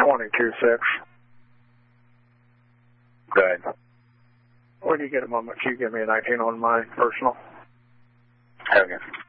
22.6. Go ahead. When you get a moment, can you give me a 19 on my personal? Okay.